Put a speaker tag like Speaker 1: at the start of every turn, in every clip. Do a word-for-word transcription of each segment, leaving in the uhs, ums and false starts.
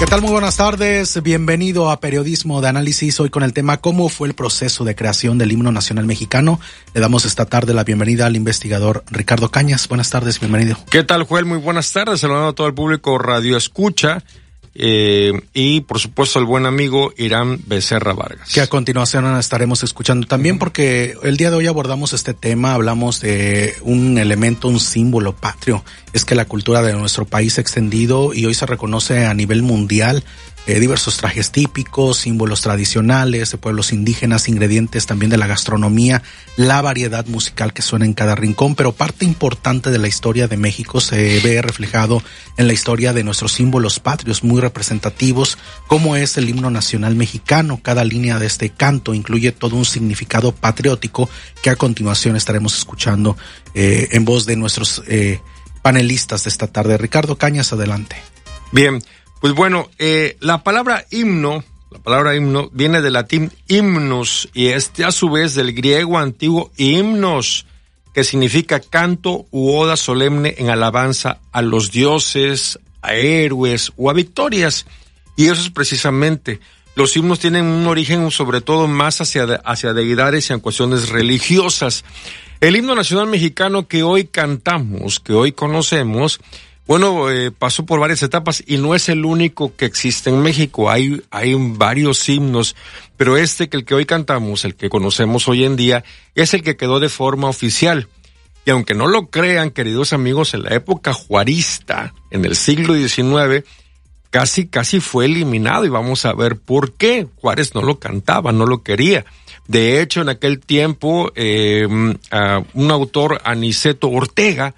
Speaker 1: ¿Qué tal? Muy buenas tardes. Bienvenido a Periodismo de Análisis. Hoy con el tema ¿cómo fue el proceso de creación del himno nacional mexicano? Le damos esta tarde la bienvenida al investigador Ricardo Cañas. Buenas tardes, bienvenido.
Speaker 2: ¿Qué tal, Joel? Muy buenas tardes. Saludando a todo el público Radio Escucha. Eh, y por supuesto el buen amigo Irán Becerra Vargas,
Speaker 1: que a continuación estaremos escuchando también, porque el día de hoy abordamos este tema, hablamos de un elemento, un símbolo patrio. Es que la cultura de nuestro país se ha extendido y hoy se reconoce a nivel mundial eh, diversos trajes típicos, símbolos tradicionales de pueblos indígenas, ingredientes también de la gastronomía, la variedad musical que suena en cada rincón, pero parte importante de la historia de México se ve reflejado en la historia de nuestros símbolos patrios muy representativos, como es el himno nacional mexicano. Cada línea de este canto incluye todo un significado patriótico que a continuación estaremos escuchando eh, en voz de nuestros eh, panelistas de esta tarde. Ricardo Cañas, adelante.
Speaker 2: Bien, pues bueno, eh, la palabra himno, la palabra himno viene del latín himnos y este a su vez del griego antiguo himnos, que significa canto u oda solemne en alabanza a los dioses, a héroes o a victorias. Y eso es precisamente, los himnos tienen un origen sobre todo más hacia, hacia deidades y en cuestiones religiosas. El himno nacional mexicano que hoy cantamos, que hoy conocemos, bueno, eh, pasó por varias etapas y no es el único que existe en México. Hay, hay varios himnos, pero este que el que hoy cantamos, el que conocemos hoy en día, es el que quedó de forma oficial. Y aunque no lo crean, queridos amigos, en la época juarista, en el siglo diecinueve, casi, casi fue eliminado y vamos a ver por qué. Juárez no lo cantaba, no lo quería. De hecho, en aquel tiempo, eh, uh, un autor, Aniceto Ortega,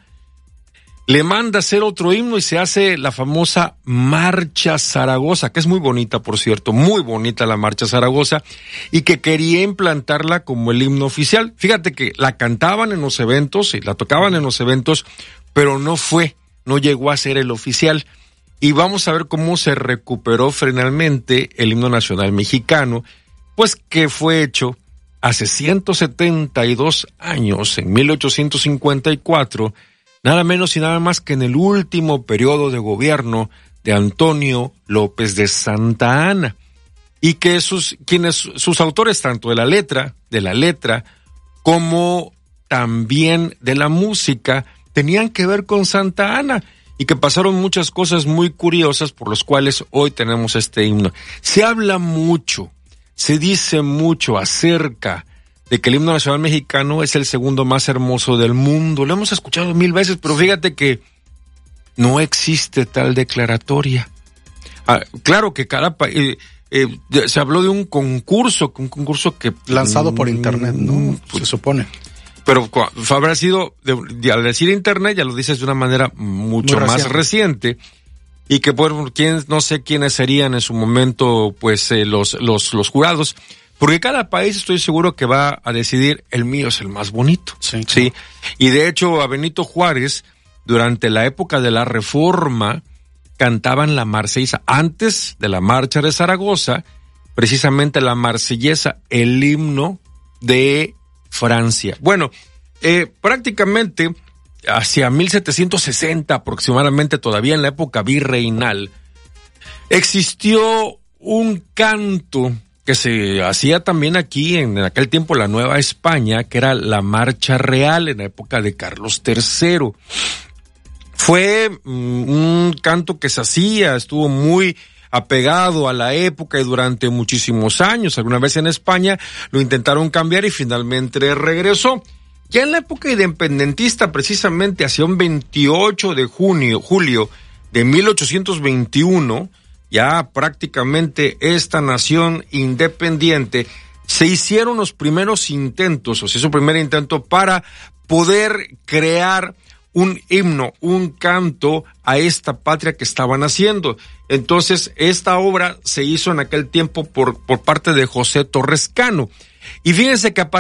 Speaker 2: le manda hacer otro himno y se hace la famosa Marcha Zaragoza, que es muy bonita, por cierto, muy bonita la Marcha Zaragoza, y que quería implantarla como el himno oficial. Fíjate que la cantaban en los eventos y la tocaban en los eventos, pero no fue, no llegó a ser el oficial. Y vamos a ver cómo se recuperó finalmente el himno nacional mexicano, pues que fue hecho hace ciento setenta y dos años, en mil ochocientos cincuenta y cuatro, nada menos y nada más que en el último periodo de gobierno de Antonio López de Santa Anna, y que sus, quienes, sus autores tanto de la letra, de la letra, como también de la música, tenían que ver con Santa Anna, y que pasaron muchas cosas muy curiosas por las cuales hoy tenemos este himno. Se habla mucho, se dice mucho acerca de que el himno nacional mexicano es el segundo más hermoso del mundo. Lo hemos escuchado mil veces, pero fíjate que no existe tal declaratoria. Ah, claro que cada país, eh, eh, se habló de un concurso, un concurso que...
Speaker 1: Lanzado mmm, por internet, ¿no? Pues, se supone.
Speaker 2: Pero habrá sido, de, de, al decir internet, ya lo dices de una manera mucho Muy más reciente, y que por quién, no sé quiénes serían en su momento, pues, eh, los, los, los jurados. Porque cada país estoy seguro que va a decidir, el mío es el más bonito. Sí, sí. Y de hecho, a Benito Juárez, durante la época de la Reforma, cantaban la Marsellesa. Antes de la Marcha de Zaragoza, precisamente la Marsellesa, el himno de Francia. Bueno, eh, prácticamente hacia mil setecientos sesenta aproximadamente, todavía en la época virreinal, existió un canto que se hacía también aquí en aquel tiempo la Nueva España, que era la Marcha Real en la época de Carlos tercero. Fue mm, un canto que se hacía, estuvo muy apegado a la época y durante muchísimos años. Alguna vez en España lo intentaron cambiar y finalmente regresó. Ya en la época independentista, precisamente hacia un veintiocho de junio, julio de mil ochocientos veintiuno, ya prácticamente esta nación independiente, se hicieron los primeros intentos, o sea, su primer intento para poder crear un himno, un canto a esta patria que estaban haciendo. Entonces, esta obra se hizo en aquel tiempo por, por parte de José Torres Cano. Y fíjense que a